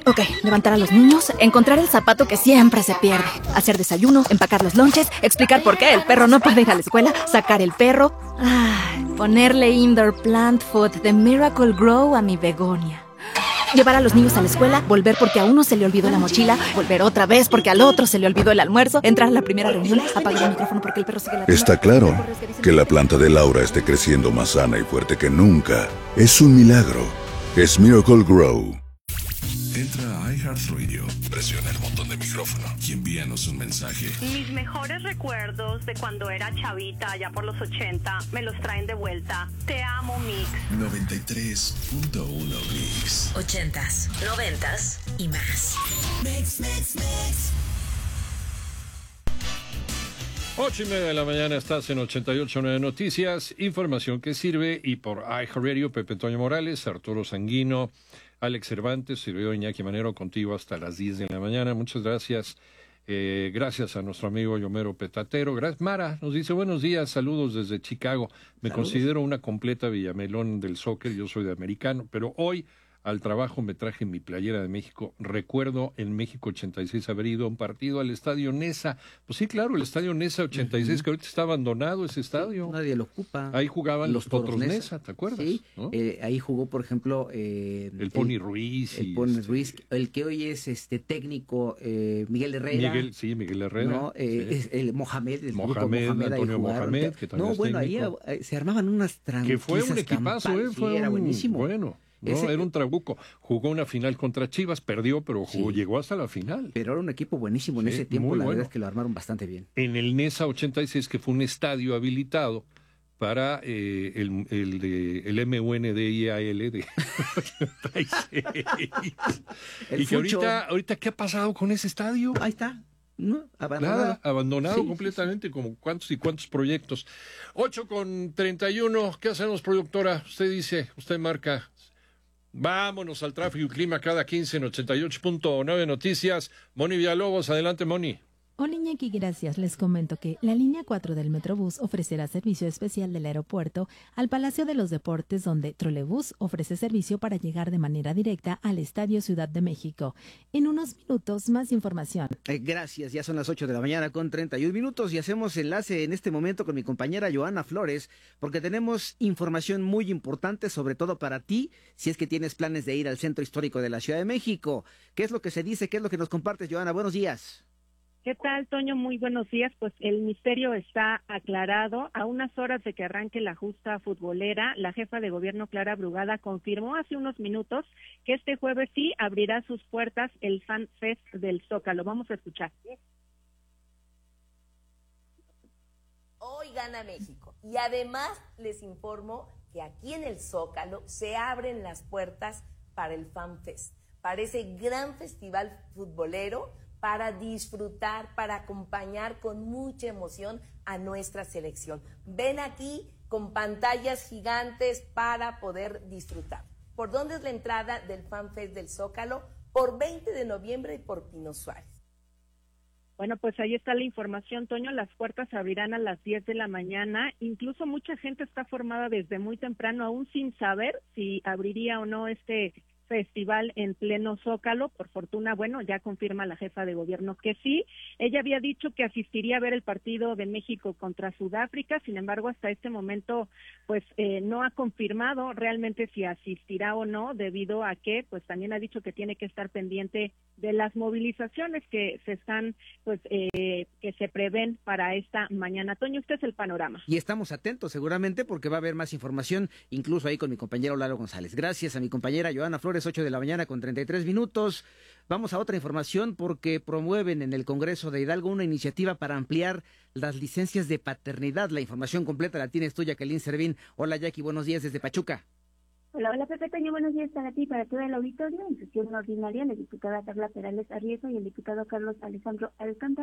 Ok, levantar a los niños, encontrar el zapato que siempre se pierde, hacer desayuno, empacar los lonches, explicar por qué el perro no puede ir a la escuela, sacar el perro, ponerle indoor plant food de Miracle Grow a mi begonia. Llevar a los niños a la escuela, volver porque a uno se le olvidó la mochila, volver otra vez porque al otro se le olvidó el almuerzo, entrar a la primera reunión, apagar el micrófono porque el perro sigue la... Está claro que la planta de Laura esté creciendo más sana y fuerte que nunca. Es un milagro. Es Miracle Grow. Entra a iHeartRadio, presiona el botón de micrófono y envíanos un mensaje. Mis mejores recuerdos de cuando era chavita, allá por los 80, me los traen de vuelta. Te amo, Mix. 93.1 Mix. 80s, 90s y más. Mix, mix, mix. 8:30 de la mañana estás en 88.9 Noticias, información que sirve, y por iHeartRadio, Pepe Toño Morales, Arturo Sanguino, Alex Cervantes, servidor Iñaki Manero, contigo hasta las 10 de la mañana. Muchas gracias. Gracias a nuestro amigo Yomero Petatero. Gracias. Mara nos dice, buenos días, saludos desde Chicago. Me considero una completa villamelón del soccer, yo soy de americano, pero hoy al trabajo me traje mi playera de México. Recuerdo en México 86 haber ido a un partido al Estadio Nesa. Pues sí, claro, el Estadio Nesa 86, que ahorita está abandonado ese estadio. Nadie lo ocupa. Ahí jugaban los Potros Nesa, ¿te acuerdas? Sí, ¿no? Ahí jugó, por ejemplo... el Pony Ruiz. El que hoy es técnico, Miguel Herrera. Miguel Herrera. ¿No? Sí. El Mohamed, Antonio Mohamed, que también ahí se armaban unas tranquillas. Que fue un equipazo, era buenísimo. Bueno. No, era un trabuco. Jugó una final contra Chivas, perdió, pero llegó hasta la final. Pero era un equipo buenísimo en ese tiempo, la verdad es que lo armaron bastante bien. En el NESA 86, que fue un estadio habilitado para el MUNDIAL de 86. Y que ahorita, ¿qué ha pasado con ese estadio? Ahí está. No, abandonado. Nada, abandonado completamente, como cuántos y cuántos proyectos. 8:31, ¿qué hacemos, productora? Usted dice, usted marca. Vámonos al tráfico y clima cada 15 en 88.9 Noticias. Moni Villalobos, adelante, Moni. Hola, Iñaki, gracias. Les comento que la línea 4 del Metrobús ofrecerá servicio especial del aeropuerto al Palacio de los Deportes, donde Trolebús ofrece servicio para llegar de manera directa al Estadio Ciudad de México. En unos minutos, más información. Gracias, ya son las 8 de la mañana con 31 minutos y hacemos enlace en este momento con mi compañera Joana Flores, porque tenemos información muy importante, sobre todo para ti, si es que tienes planes de ir al Centro Histórico de la Ciudad de México. ¿Qué es lo que se dice? ¿Qué es lo que nos compartes, Joana? Buenos días. ¿Qué tal, Toño? Muy buenos días. Pues el misterio está aclarado. A unas horas de que arranque la justa futbolera, la jefa de gobierno, Clara Brugada, confirmó hace unos minutos que este jueves sí abrirá sus puertas el Fan Fest del Zócalo. Vamos a escuchar. Hoy gana México. Y además les informo que aquí en el Zócalo se abren las puertas para el Fan Fest, para ese gran festival futbolero, para disfrutar, para acompañar con mucha emoción a nuestra selección. Ven aquí con pantallas gigantes para poder disfrutar. ¿Por dónde es la entrada del Fan Fest del Zócalo? Por 20 de noviembre y por Pino Suárez. Bueno, pues ahí está la información, Toño. Las puertas se abrirán a las 10 de la mañana. Incluso mucha gente está formada desde muy temprano, aún sin saber si abriría o no este festival en pleno Zócalo. Por fortuna, bueno, ya confirma la jefa de gobierno que sí. Ella había dicho que asistiría a ver el partido de México contra Sudáfrica, sin embargo, hasta este momento, pues no ha confirmado realmente si asistirá o no, debido a que, pues también ha dicho que tiene que estar pendiente de las movilizaciones que se están, pues, que se prevén para esta mañana. Toño, este es el panorama. Y estamos atentos seguramente porque va a haber más información, incluso ahí con mi compañero Lalo González. Gracias a mi compañera Joana Flores, 8 de la mañana con 33 minutos. Vamos a otra información porque promueven en el Congreso de Hidalgo una iniciativa para ampliar las licencias de paternidad. La información completa la tienes tú, Jacqueline Servín. Hola, Jackie, buenos días desde Pachuca. Hola, Pepe Toño, buenos días para ti y para todo el auditorio. En sesión ordinaria, la diputada Carla Perales Arrieta y el diputado Carlos Alejandro Alcántara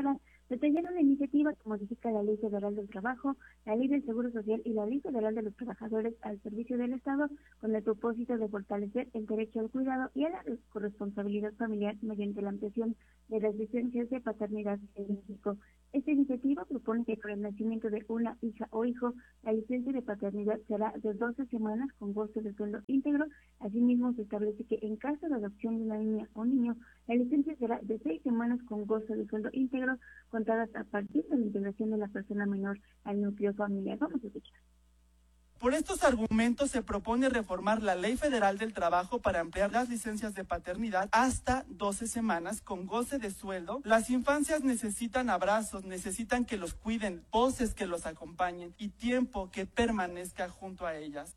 Detallaron la iniciativa que modifica la Ley Federal del Trabajo, la Ley del Seguro Social y la Ley Federal de los Trabajadores al servicio del Estado con el propósito de fortalecer el derecho al cuidado y a la corresponsabilidad familiar mediante la ampliación de las licencias de paternidad en México. Esta iniciativa propone que por el nacimiento de una hija o hijo, la licencia de paternidad será de 12 semanas con goce de sueldo íntegro. Asimismo, se establece que en caso de adopción de una niña o niño, la licencia será de 6 semanas con goce de sueldo íntegro, contadas a partir de la integración de la persona menor al núcleo familiar. Vamos a escuchar. Por estos argumentos se propone reformar la Ley Federal del Trabajo para ampliar las licencias de paternidad hasta 12 semanas con goce de sueldo. Las infancias necesitan abrazos, necesitan que los cuiden, voces que los acompañen y tiempo que permanezca junto a ellas.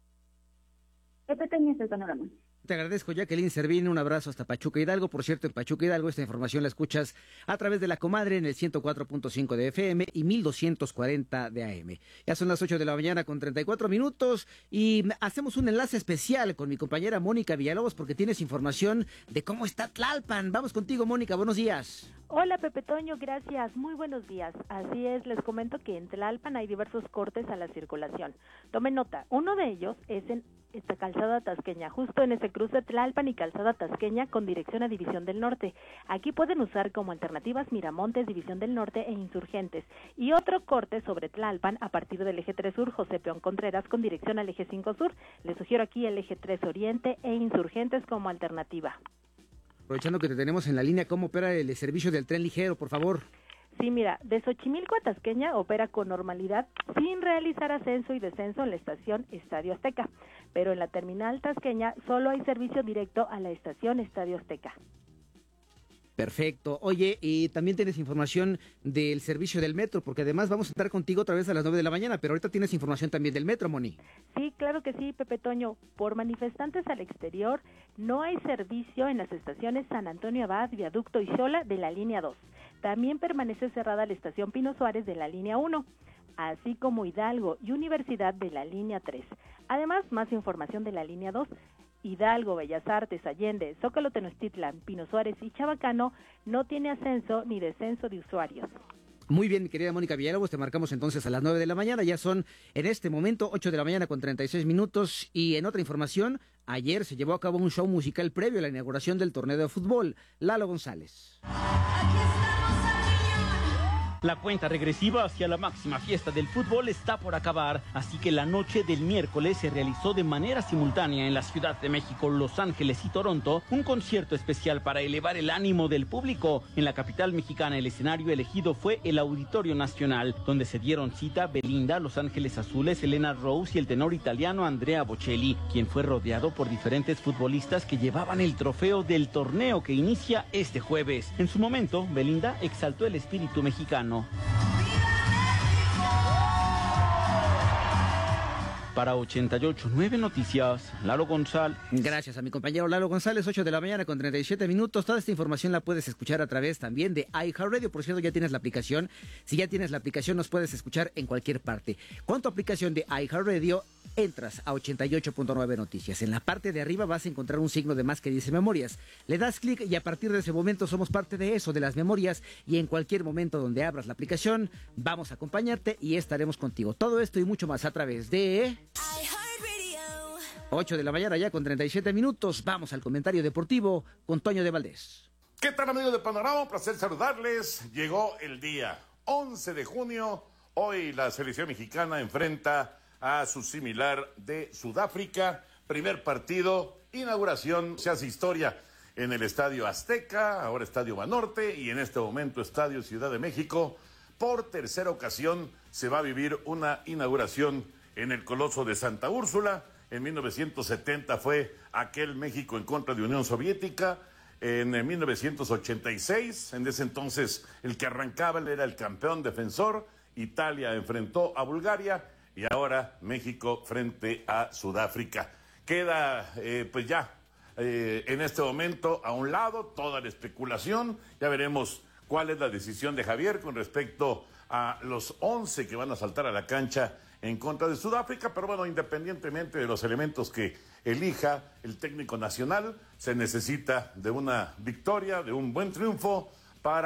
Pepe Toño, el panorama. Te agradezco, Jacqueline Servín. Un abrazo hasta Pachuca Hidalgo. Por cierto, en Pachuca Hidalgo esta información la escuchas a través de La Comadre en el 104.5 de FM y 1240 de AM. Ya son las 8 de la mañana con 34 minutos y hacemos un enlace especial con mi compañera Mónica Villalobos porque tienes información de cómo está Tlalpan. Vamos contigo, Mónica. Buenos días. Hola, Pepe Toño, gracias. Muy buenos días. Así es, les comento que en Tlalpan hay diversos cortes a la circulación. Tomen nota, uno de ellos es en esta Calzada Tasqueña, justo en ese cruce Tlalpan y Calzada Tasqueña con dirección a División del Norte. Aquí pueden usar como alternativas Miramontes, División del Norte e Insurgentes. Y otro corte sobre Tlalpan a partir del eje 3 Sur, José Peón Contreras con dirección al eje 5 Sur. Les sugiero aquí el eje 3 Oriente e Insurgentes como alternativa. Aprovechando que te tenemos en la línea, ¿cómo opera el servicio del tren ligero, por favor? Sí, mira, de Xochimilco a Tasqueña opera con normalidad sin realizar ascenso y descenso en la estación Estadio Azteca, pero en la terminal tasqueña solo hay servicio directo a la estación Estadio Azteca. Perfecto. Oye, y también tienes información del servicio del metro, porque además vamos a estar contigo otra vez a las 9 de la mañana, pero ahorita tienes información también del metro, Moni. Sí, claro que sí, Pepe Toño. Por manifestantes al exterior, no hay servicio en las estaciones San Antonio Abad, Viaducto y Xola de la línea 2. También permanece cerrada la estación Pino Suárez de la línea 1, así como Hidalgo y Universidad de la línea 3. Además, más información de la línea 2, Hidalgo, Bellas Artes, Allende, Zócalo Tenochtitlan, Pino Suárez y Chabacano no tiene ascenso ni descenso de usuarios. Muy bien, mi querida Mónica Villalobos, te marcamos entonces a las 9 de la mañana, ya son en este momento 8 de la mañana con 36 minutos y en otra información, ayer se llevó a cabo un show musical previo a la inauguración del torneo de fútbol. Lalo González. La cuenta regresiva hacia la máxima fiesta del fútbol está por acabar, así que la noche del miércoles se realizó de manera simultánea en la Ciudad de México, Los Ángeles y Toronto, un concierto especial para elevar el ánimo del público. En la capital mexicana el escenario elegido fue el Auditorio Nacional, donde se dieron cita Belinda, Los Ángeles Azules, Elena Rose y el tenor italiano Andrea Bocelli, quien fue rodeado por diferentes futbolistas que llevaban el trofeo del torneo que inicia este jueves. En su momento, Belinda exaltó el espíritu mexicano. Para 88.9 Noticias, Lalo González. Gracias a mi compañero Lalo González, 8 de la mañana con 37 minutos. Toda esta información la puedes escuchar a través también de iHeartRadio. Por cierto, ya tienes la aplicación. Si ya tienes la aplicación, nos puedes escuchar en cualquier parte. Con tu aplicación de iHeartRadio, entras a 88.9 Noticias. En la parte de arriba vas a encontrar un signo de más que dice Memorias. Le das clic y a partir de ese momento somos parte de eso, de las memorias. Y en cualquier momento donde abras la aplicación, vamos a acompañarte y estaremos contigo. Todo esto y mucho más a través de 8 de la mañana ya con 37 minutos. Vamos al comentario deportivo con Toño de Valdés. ¿Qué tal, amigos de Panorama? Un placer saludarles. Llegó el día 11 de junio. Hoy la selección mexicana enfrenta a su similar de Sudáfrica. Primer partido, inauguración, se hace historia en el Estadio Azteca, ahora Estadio Banorte y en este momento Estadio Ciudad de México. Por tercera ocasión se va a vivir una inauguración en el Coloso de Santa Úrsula. En 1970 fue aquel México en contra de Unión Soviética. En 1986, en ese entonces el que arrancaba era el campeón defensor. Italia enfrentó a Bulgaria y ahora México frente a Sudáfrica. Queda pues ya en este momento a un lado toda la especulación. Ya veremos cuál es la decisión de Javier con respecto a los 11 que van a saltar a la cancha en contra de Sudáfrica, pero bueno, independientemente de los elementos que elija el técnico nacional, se necesita de una victoria, de un buen triunfo para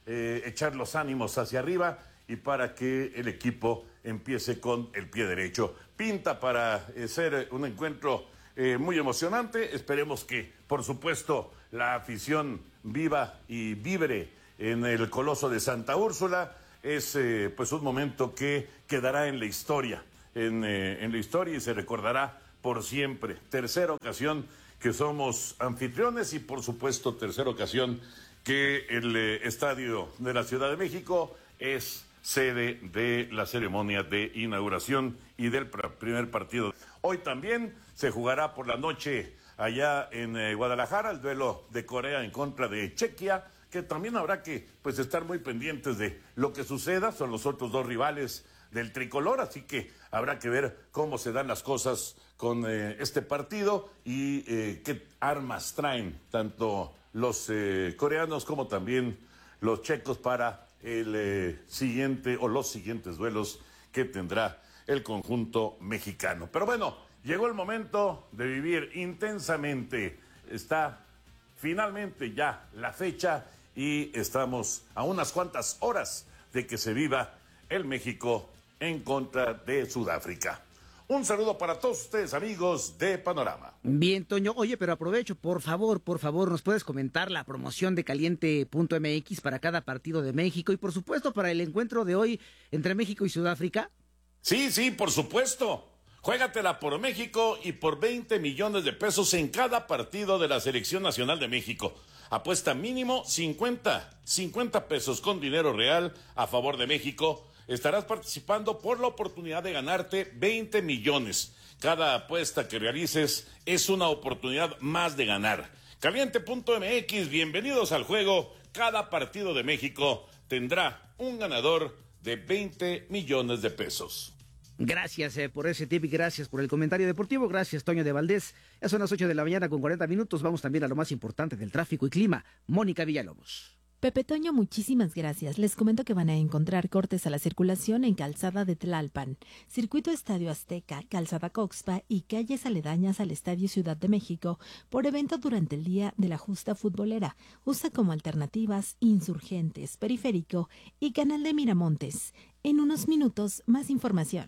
echar los ánimos hacia arriba y para que el equipo empiece con el pie derecho. Pinta para ser un encuentro muy emocionante. Esperemos que, por supuesto, la afición viva y vibre en el Coloso de Santa Úrsula. Es pues un momento que quedará en la historia, en la historia, y se recordará por siempre. Tercera ocasión que somos anfitriones y, por supuesto, tercera ocasión que el Estadio de la Ciudad de México es sede de la ceremonia de inauguración y del primer partido. Hoy también se jugará por la noche allá en Guadalajara el duelo de Corea en contra de Chequia, que también habrá que pues estar muy pendientes de lo que suceda. Son los otros dos rivales del tricolor, así que habrá que ver cómo se dan las cosas con este partido y qué armas traen tanto los coreanos como también los checos para el siguiente o los siguientes duelos que tendrá el conjunto mexicano. Pero bueno, llegó el momento de vivir intensamente. Está finalmente ya la fecha y estamos a unas cuantas horas de que se viva el México en contra de Sudáfrica. Un saludo para todos ustedes, amigos de Panorama. Bien, Toño. Oye, pero aprovecho, por favor, ¿nos puedes comentar la promoción de Caliente.mx para cada partido de México y, por supuesto, para el encuentro de hoy entre México y Sudáfrica? Sí, por supuesto. Juégatela por México y por 20 millones de pesos en cada partido de la Selección Nacional de México. Apuesta mínimo 50 pesos con dinero real a favor de México. Estarás participando por la oportunidad de ganarte 20 millones. Cada apuesta que realices es una oportunidad más de ganar. Caliente.mx, bienvenidos al juego. Cada partido de México tendrá un ganador de 20 millones de pesos. Gracias por ese tip y gracias por el comentario deportivo. Gracias, Toño de Valdés. Ya son las 8 de la mañana con 40 minutos. Vamos también a lo más importante del tráfico y clima. Mónica Villalobos. Pepe Toño, muchísimas gracias. Les comento que van a encontrar cortes a la circulación en Calzada de Tlalpan, Circuito Estadio Azteca, Calzada Coxpa y calles aledañas al Estadio Ciudad de México por evento durante el día de la justa futbolera. Usa como alternativas Insurgentes, Periférico y Canal de Miramontes. En unos minutos, más información.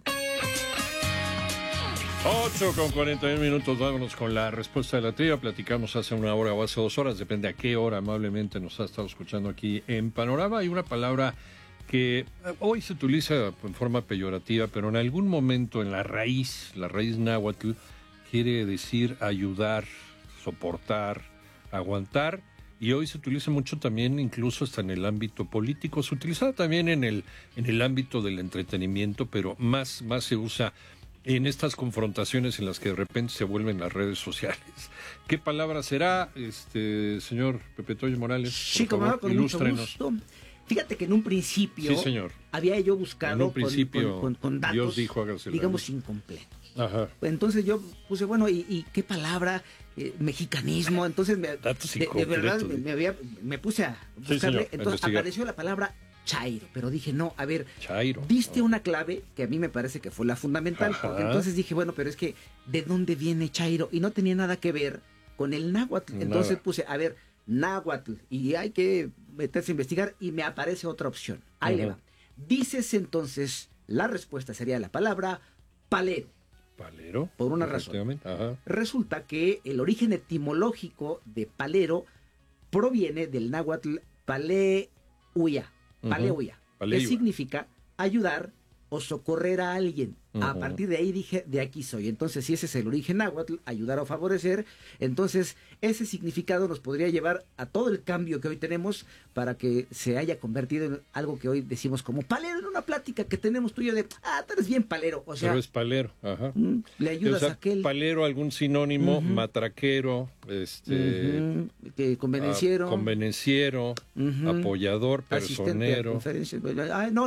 8:41, vámonos con la respuesta de la trivia. Platicamos hace una hora o hace 2 horas, depende a qué hora amablemente nos ha estado escuchando aquí en Panorama. Hay una palabra que hoy se utiliza en forma peyorativa, pero en algún momento en la raíz náhuatl, quiere decir ayudar, soportar, aguantar, y hoy se utiliza mucho también, incluso hasta en el ámbito político. Se utiliza también en el ámbito del entretenimiento, pero más se usa en estas confrontaciones en las que de repente se vuelven las redes sociales. ¿Qué palabra será, señor Pepe Toño Morales? Sí, como no, con mucho gusto. Fíjate que en un principio, sí, señor, había yo buscado con datos, Dios dijo, digamos, incompletos. Ajá. Entonces yo puse, bueno, ¿y qué palabra? Mexicanismo. Entonces, de verdad, me puse a buscarle. Sí, señor, entonces apareció la palabra chairo, pero dije, no, a ver, chairo, diste una clave que a mí me parece que fue la fundamental. Ajá. Porque entonces dije, bueno, pero es que, ¿de dónde viene chairo? Y no tenía nada que ver con el náhuatl. Entonces puse, a ver, náhuatl, y hay que meterse a investigar, y me aparece otra opción. Ahí le va. Dices entonces, la respuesta sería la palabra palero. Palero. Por una razón. Ajá. Resulta que el origen etimológico de palero proviene del náhuatl paleuya. Paleuya, que significa ayudar o socorrer a alguien. A partir de ahí dije, de aquí soy. Entonces, si ese es el origen náhuatl, ayudar o favorecer, entonces ese significado nos podría llevar a todo el cambio que hoy tenemos para que se haya convertido en algo que hoy decimos como palero, en una plática que tenemos tú y yo de, tú eres bien palero. O sea, pero es palero, ajá. Le ayudas a aquel. Palero, algún sinónimo, matraquero, que convenenciero. Convenenciero, apoyador, personero. No.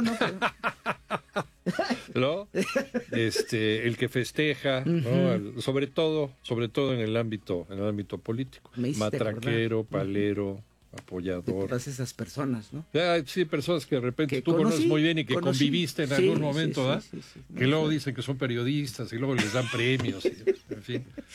¿No? El que festeja, ¿no? sobre todo en el ámbito político. Matraquero, palero, apoyador. De todas esas personas, ¿no? Sí, personas que de repente tú conoces muy bien y que conviviste en algún momento, ¿verdad? Que luego dicen que son periodistas y luego les dan premios, en fin.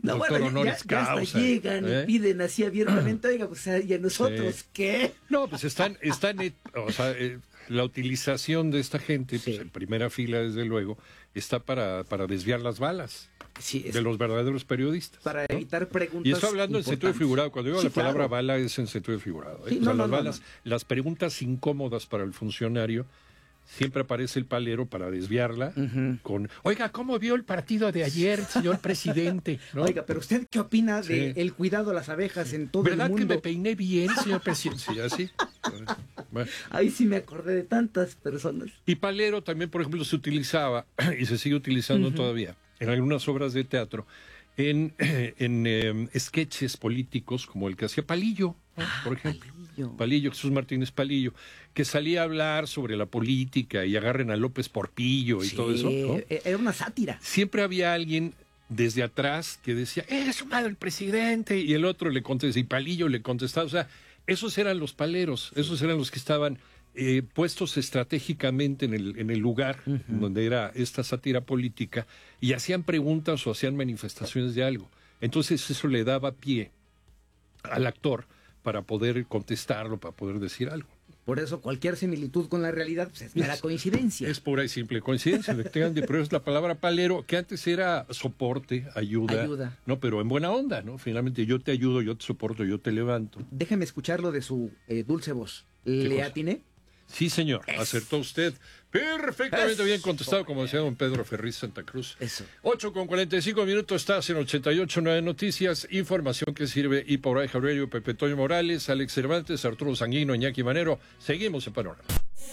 No, doctor bueno, honoris ya hasta causa. llegan y piden así abiertamente, oiga, pues, ¿y a nosotros Sí. qué? No, pues o sea, la utilización de esta gente, pues en primera fila, desde luego, está para desviar las balas de los verdaderos periodistas. Para evitar preguntas. Y estoy hablando en sentido figurado. Cuando digo Sí, la palabra claro. bala es en sentido figurado. Sí, O sea, no, las no, balas, las preguntas incómodas para el funcionario, siempre aparece el palero para desviarla con, oiga, ¿cómo vio el partido de ayer, señor presidente? ¿No? Oiga, pero ¿usted qué opina Sí. de el cuidado a las abejas en todo el ¿Verdad mundo? que me peiné bien, señor presidente? Sí, así. Bueno. Ahí sí me acordé de tantas personas. Y palero también, por ejemplo, se utilizaba, y se sigue utilizando todavía, en algunas obras de teatro, en sketches políticos, como el que hacía Palillo, ¿no? Por ejemplo. Palillo, Jesús Martínez Palillo, que salía a hablar sobre la política y agarren a López Porpillo y todo eso, ¿no? Era una sátira. Siempre había alguien desde atrás que decía, es un mal el presidente, y el otro le contestaba, y Palillo le contestaba, o sea, esos eran los paleros, esos eran los que estaban puestos estratégicamente en el lugar donde era esta sátira política, y hacían preguntas o hacían manifestaciones de algo. Entonces eso le daba pie al actor para poder contestarlo, para poder decir algo. Por eso cualquier similitud con la realidad pues, es mera coincidencia. Es pura y simple coincidencia, efectivamente, pero es la palabra palero, que antes era soporte, ayuda, no, pero en buena onda, ¿no? Finalmente yo te ayudo, yo te soporto, yo te levanto. Déjeme escucharlo de su dulce voz. ¿Le atiné? Sí, señor, acertó usted. Perfectamente bien contestado, como decía don Pedro Ferriz Santa Cruz. Eso. 8:45, estás en 88.9 Noticias, información que sirve, y por iHeartRadio, Pepe Toño Morales, Alex Cervantes, Arturo Sanguino, Iñaki Manero. Seguimos en Panorama.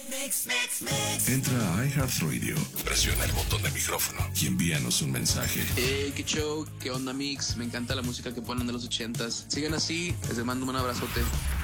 Entra a iHeartRadio, presiona el botón de micrófono y envíanos un mensaje. Qué show, qué onda mix, me encanta la música que ponen de los 80s. Sigan así, les mando un abrazote.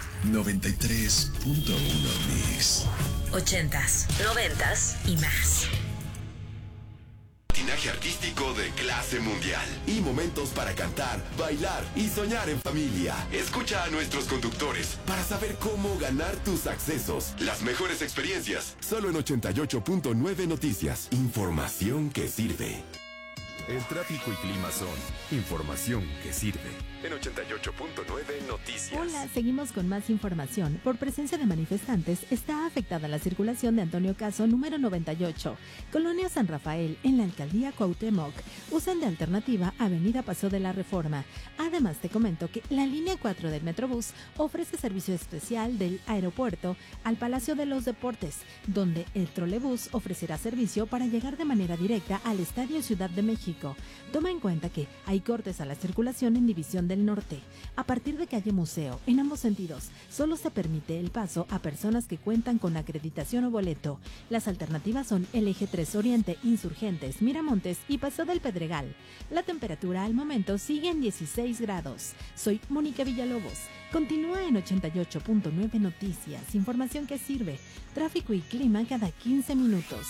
93.1 Mix. 80s, 90s y más. Patinaje artístico de clase mundial. Y momentos para cantar, bailar y soñar en familia. Escucha a nuestros conductores para saber cómo ganar tus accesos. Las mejores experiencias. Solo en 88.9 Noticias. Información que sirve. El tráfico y clima son información que sirve. En 88.9 Noticias. Hola, seguimos con más información. Por presencia de manifestantes, está afectada la circulación de Antonio Caso, número 98, Colonia San Rafael, en la alcaldía Cuauhtémoc. Usan de alternativa Avenida Paseo de la Reforma. Además, te comento que la línea 4 del Metrobús ofrece servicio especial del aeropuerto al Palacio de los Deportes, donde el trolebús ofrecerá servicio para llegar de manera directa al Estadio Ciudad de México. Toma en cuenta que hay cortes a la circulación en División del Norte. A partir de calle Museo, en ambos sentidos, solo se permite el paso a personas que cuentan con acreditación o boleto. Las alternativas son el Eje 3 Oriente, Insurgentes, Miramontes y Paseo del Pedregal. La temperatura al momento sigue en 16 grados. Soy Mónica Villalobos. Continúa en 88.9 Noticias, información que sirve. Tráfico y clima cada 15 minutos.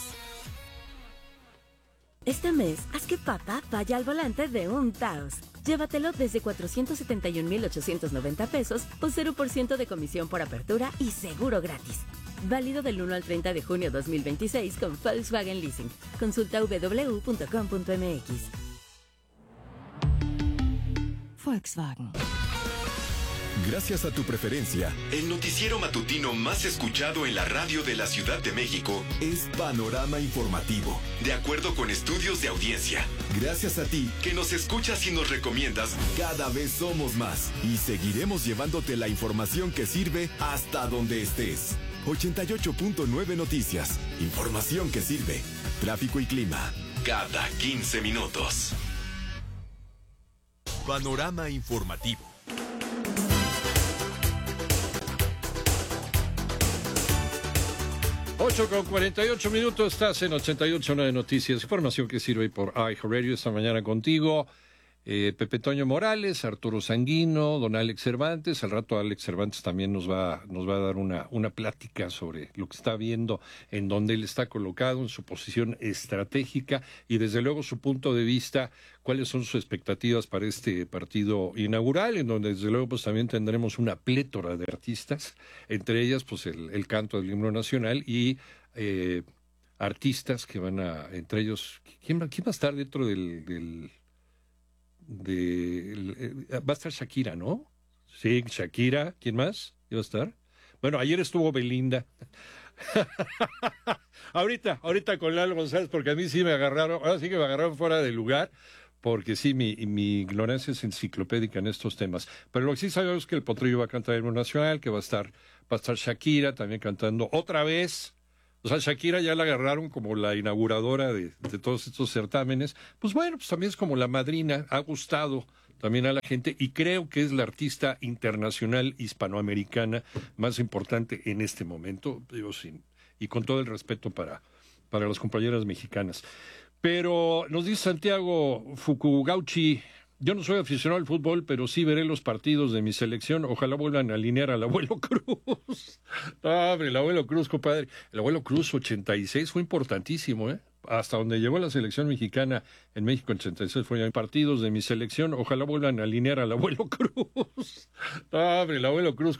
Este mes, haz que papá vaya al volante de un Taos. Llévatelo desde 471,890 pesos o 0% de comisión por apertura y seguro gratis. Válido del 1 al 30 de junio 2026 con Volkswagen Leasing. Consulta www.com.mx. Volkswagen. Gracias a tu preferencia, el noticiero matutino más escuchado en la radio de la Ciudad de México es Panorama Informativo, de acuerdo con estudios de audiencia. Gracias a ti, que nos escuchas y nos recomiendas, cada vez somos más y seguiremos llevándote la información que sirve hasta donde estés. 88.9 Noticias, información que sirve. Tráfico y clima, cada 15 minutos. Panorama Informativo. 8:48, estás en 88.9 Noticias, información que sirve por iHeartRadio esta mañana contigo. Pepe Toño Morales, Arturo Sanguino, don Alex Cervantes. Al rato Alex Cervantes también nos va a dar una plática sobre lo que está viendo, en donde él está colocado, en su posición estratégica y desde luego su punto de vista, cuáles son sus expectativas para este partido inaugural, en donde desde luego pues también tendremos una plétora de artistas, entre ellas pues el canto del himno nacional y artistas que van a, entre ellos, ¿quién va a estar dentro del va a estar Shakira, ¿no? Sí, Shakira. ¿Quién más iba a estar? Bueno, ayer estuvo Belinda. ahorita con Lalo González, porque a mí sí me agarraron, ahora sí que me agarraron fuera de lugar, porque sí, mi ignorancia es enciclopédica en estos temas. Pero lo que sí sabemos es que el Potrillo va a cantar en un nacional, que va a estar Shakira también cantando otra vez. O sea, Shakira ya la agarraron como la inauguradora de todos estos certámenes. Pues bueno, pues también es como la madrina, ha gustado también a la gente y creo que es la artista internacional hispanoamericana más importante en este momento, digo, y con todo el respeto para las compañeras mexicanas. Pero nos dice Santiago Fukugauchi, yo no soy aficionado al fútbol, pero sí veré los partidos de mi selección. Ojalá vuelvan a alinear al abuelo Cruz. Hombre, el abuelo Cruz, compadre. El abuelo Cruz 86 fue importantísimo, ¿eh? Hasta donde llegó la selección mexicana en México en 86 fue en partidos de mi selección. Ojalá vuelvan a alinear al abuelo Cruz. Hombre, el abuelo Cruz.